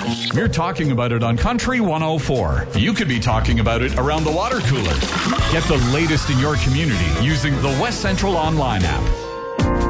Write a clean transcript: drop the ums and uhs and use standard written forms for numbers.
We're talking about it on Country 104. You could be talking about it around the water cooler. Get the latest in your community using the West Central Online app.